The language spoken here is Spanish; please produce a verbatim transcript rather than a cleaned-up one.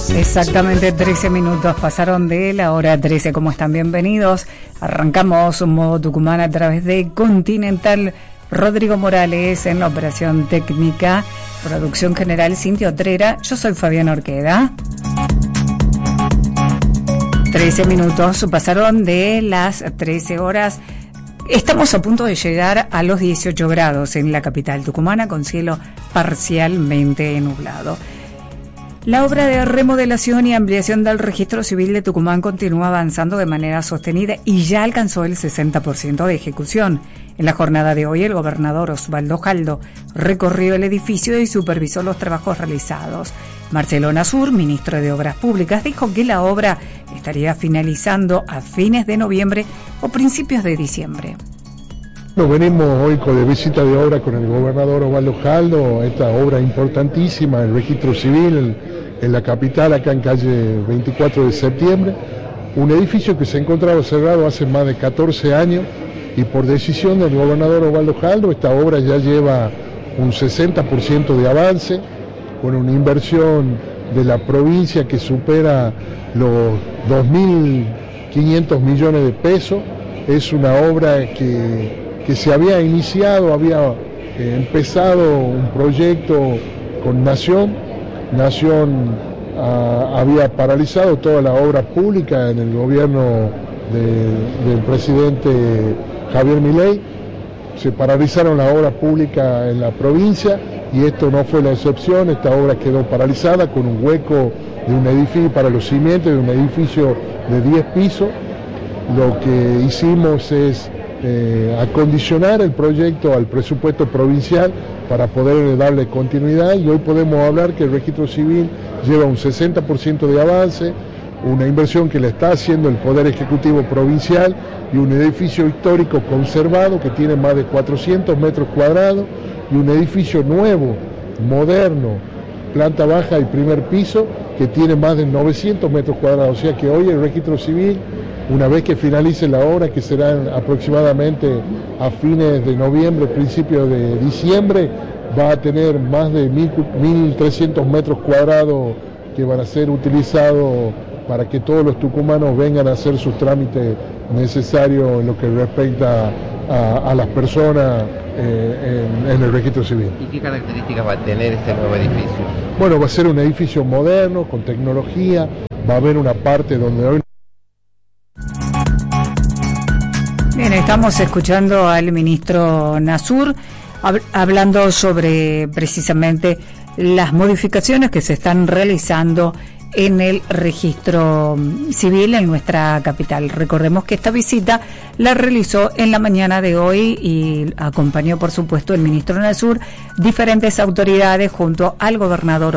Exactamente trece minutos pasaron de la hora trece. ¿Cómo están? Bienvenidos. Arrancamos un modo Tucumán a través de Continental. Rodrigo Morales en la operación técnica, producción general Cintia Otrera. Yo soy Fabián Orqueda. trece minutos pasaron de las trece horas. Estamos a punto de llegar a los dieciocho grados en la capital tucumana con cielo parcialmente nublado. La obra de remodelación y ampliación del registro civil de Tucumán continúa avanzando de manera sostenida y ya alcanzó el sesenta por ciento de ejecución. En la jornada de hoy, el gobernador Osvaldo Jaldo recorrió el edificio y supervisó los trabajos realizados. Marcelo Nasur, ministro de Obras Públicas, dijo que la obra estaría finalizando a fines de noviembre o principios de diciembre. Nos venimos hoy con de visita de obra con el gobernador Osvaldo Jaldo, esta obra importantísima, el registro civil en, en la capital, acá en calle veinticuatro de septiembre, un edificio que se encontraba cerrado hace más de catorce años y por decisión del gobernador Osvaldo Jaldo, esta obra ya lleva un sesenta por ciento de avance, con una inversión de la provincia que supera los dos mil quinientos millones de pesos. Es una obra que que se había iniciado, había eh, empezado un proyecto con Nación, Nación ah, había paralizado toda la obra pública en el gobierno de, del presidente Javier Milei, se paralizaron la obra pública en la provincia y esto no fue la excepción, esta obra quedó paralizada con un hueco de un edificio para los cimientos de un edificio de diez pisos. Lo que hicimos es Eh, acondicionar el proyecto al presupuesto provincial para poder darle continuidad y hoy podemos hablar que el registro civil lleva un sesenta por ciento de avance, una inversión que le está haciendo el Poder Ejecutivo Provincial y un edificio histórico conservado que tiene más de cuatrocientos metros cuadrados y un edificio nuevo, moderno, planta baja y primer piso que tiene más de novecientos metros cuadrados, o sea que hoy el registro civil, una vez que finalice la obra, que será aproximadamente a fines de noviembre, principios de diciembre, va a tener más de mil trescientos metros cuadrados que van a ser utilizados para que todos los tucumanos vengan a hacer sus trámites necesarios en lo que respecta a, a las personas eh, en, en el registro civil. ¿Y qué características va a tener este nuevo edificio? Bueno, va a ser un edificio moderno, con tecnología, va a haber una parte donde hoy... Bien, estamos escuchando al ministro Nasur hab- hablando sobre precisamente las modificaciones que se están realizando en el registro civil en nuestra capital. Recordemos que esta visita la realizó en la mañana de hoy y acompañó, por supuesto, el ministro Nasur, diferentes autoridades junto al gobernador